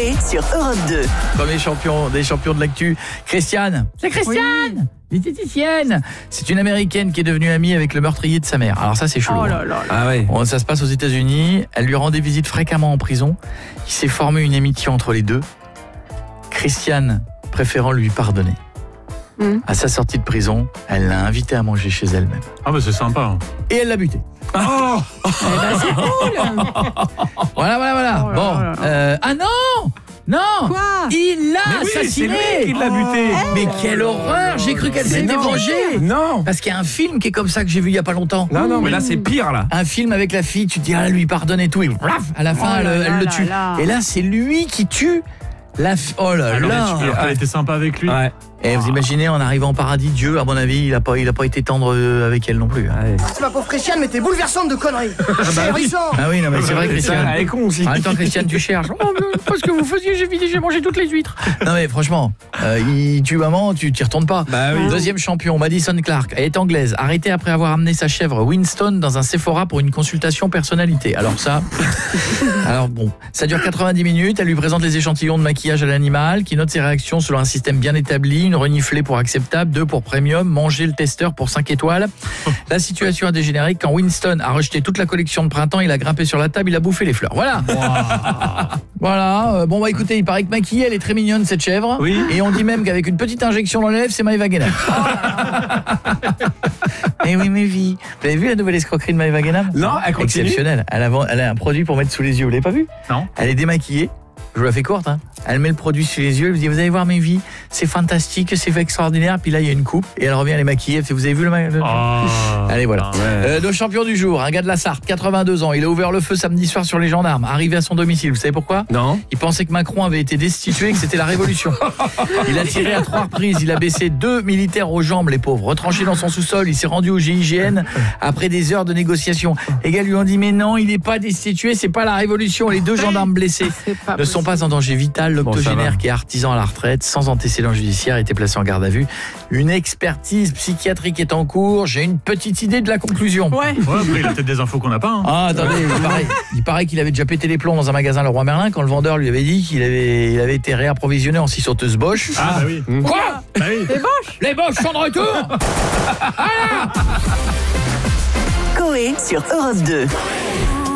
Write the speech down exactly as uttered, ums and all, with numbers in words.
Coé sur Europe deux. Premier champion des champions de l'actu, Christiane. C'est Christiane, oui. Diététicienne. C'est une Américaine qui est devenue amie avec le meurtrier de sa mère. Alors ça, c'est chelou. Oh là là là. Ah ouais. Bon, ça se passe aux États-Unis. Elle lui rend des visites fréquemment en prison. Il s'est formé une amitié entre les deux. Christiane préférant lui pardonner. Mmh. À sa sortie de prison, elle l'a invité à manger chez elle-même. Ah bah c'est sympa. Et elle l'a buté. Oh eh ben, c'est cool. Voilà, voilà, voilà. Oh là bon. là là. Euh, ah non Non. Quoi? Il l'a oui, assassiné. c'est lui qui l'a buté. Oh. Mais quelle horreur. J'ai cru qu'elle s'était vengée. Non. Parce qu'il y a un film qui est comme ça que j'ai vu il y a pas longtemps. Non, non, mais là c'est pire là. Un film avec la fille, tu te dis ah lui pardonne et tout, et raf, à la fin Oh elle, là elle là le là tue. là. Et là c'est lui qui tue la fi- oh là Alors, là. tu- alors, elle était sympa avec lui. Ouais. Et vous imaginez en arrivant au paradis, Dieu à mon avis il a pas il a pas été tendre avec elle non plus. Ouais. C'est ma pauvre Christiane, mais t'es bouleversante de conneries. C'est ahurissant. Ah oui non mais c'est vrai Christiane. Elle est con aussi. En même temps Christiane tu cherches. Oh, mais parce que vous faisiez j'ai vidé j'ai mangé toutes les huîtres. Non mais franchement, euh, il tue maman, tu t'y retournes pas. Bah oui. Deuxième champion, Madison Clark. Elle est anglaise, arrêtée après avoir amené sa chèvre Winston dans un Sephora pour une consultation personnalité. Alors ça alors bon, ça dure quatre-vingt-dix minutes, elle lui présente les échantillons de maquillage à l'animal qui note ses réactions selon un système bien établi, une reniflée pour acceptable, deux pour premium, manger le testeur pour cinq étoiles. La situation a dégénéré quand Winston a rejeté toute la collection de printemps, il a grimpé sur la table, il a bouffé les fleurs. Voilà. Wow. Voilà, euh, bon bah écoutez, il paraît que maquillée, elle est très mignonne cette chèvre. Oui. Et on dit même qu'avec une petite injection dans les lèvres, c'est Maëva Guénam. Eh oui, mais vie. Vous avez vu la nouvelle escroquerie de Maëva Guénam? Non, elle continue. Exceptionnelle. Elle a, elle a un produit pour mettre sous les yeux, vous l'avez pas vu? Non. Elle est démaquillée. Je vous la fais courte, hein. Elle met le produit sur les yeux, elle vous dit vous allez voir mes vies, c'est fantastique, c'est extraordinaire. Puis là il y a une coupe et elle revient elle est maquillée. Elle fait, vous avez vu le, le... Oh. Allez voilà. Ouais. Euh, nos champions du jour, un gars de la Sarthe, quatre-vingt-deux ans, il a ouvert le feu samedi soir sur les gendarmes, arrivé à son domicile. Vous savez pourquoi? Non. Il pensait que Macron avait été destitué, que c'était la révolution. Il a tiré à trois reprises, il a baissé deux militaires aux jambes, les pauvres. Retranché dans son sous-sol, il s'est rendu au G I G N après des heures de négociations. Les gars lui ont dit mais non, il n'est pas destitué, c'est pas la révolution. Les deux gendarmes blessés ne sont pas en danger vital. L'octogénaire Bon, qui est artisan à la retraite, sans antécédent judiciaire, a été placé en garde à vue. Une expertise psychiatrique est en cours. J'ai une petite idée de la conclusion. Ouais. Ouais, après, il a peut-être des infos qu'on n'a pas. Hein. Ah, attendez, il paraît, il paraît qu'il avait déjà pété les plombs dans un magasin Leroy Merlin quand le vendeur lui avait dit qu'il avait, il avait été réapprovisionné en scie sauteuse Bosch. Ah, bah oui. Quoi? Bah oui. Les Bosch. Les Bosch sont de retour. Coé sur Europe deux.